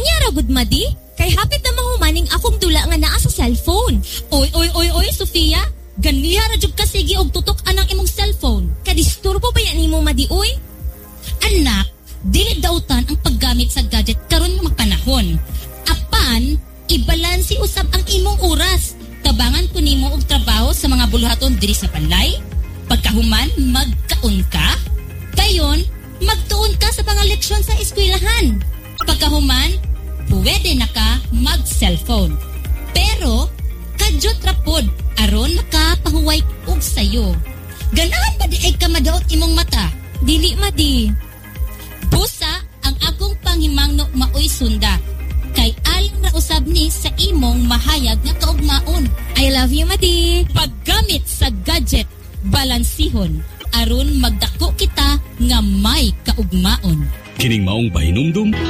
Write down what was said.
Unya ra gud madi, kay hapit na mahumaning akong dula nga naa sa cellphone. Oy, Sofia, ganiha ra jud ka sige og tutok anang imong cellphone. Kadisturbo ba yan imong madi oy? Anak, dili dautan ang paggamit sa gadget karon nga panahon. Apan, ibalansi usab ang imong oras. Tabangan ko nimo og trabaho sa mga buluhaton diri sa balay. Pagkahuman, magkaon ka. Dayon, magtuon ka sa mga leksyon sa eskwelahan. Pagkahuman, pwede na ka mag-cellphone. Pero, kadyot rapod, aron makapahuway og sayo. Ganahan ba di ay ka madaot imong mata? Dili madi. Busa ang akong panghimangno maoy sunda. Kay alang ra usab ni sa imong mahayag nga kaugmaon. I love you madi. Paggamit sa gadget, balansihon aron magdako kita nga may kaugmaon. Kining maong pahinumdum